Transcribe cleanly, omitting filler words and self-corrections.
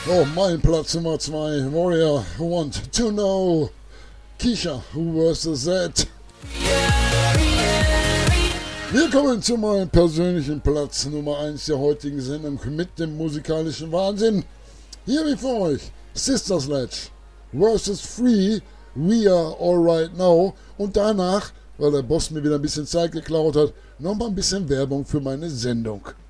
Oh, mein Platz Nummer 2, Warrior Want to Know, Keisha vs. Zed. Wir kommen zu meinem persönlichen Platz Nummer 1 der heutigen Sendung mit dem musikalischen Wahnsinn. Hier wie für euch Sister Sledge vs. Free, We Are Alright Now und danach, weil der Boss mir wieder ein bisschen Zeit geklaut hat, nochmal ein bisschen Werbung für meine Sendung.